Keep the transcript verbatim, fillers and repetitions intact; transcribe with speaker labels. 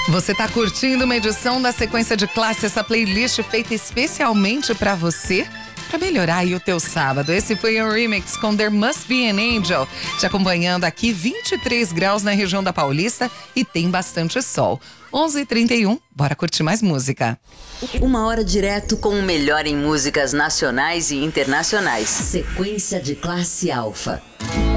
Speaker 1: Você tá curtindo uma edição da Sequência de Classe, essa playlist feita especialmente pra você, pra melhorar aí o teu sábado. Esse foi um remix com There Must Be an Angel, te acompanhando aqui, vinte e três graus na região da Paulista e tem bastante sol. onze e trinta e um, bora curtir mais música.
Speaker 2: Uma hora direto com o melhor em músicas nacionais e internacionais.
Speaker 3: Sequência de Classe Alfa.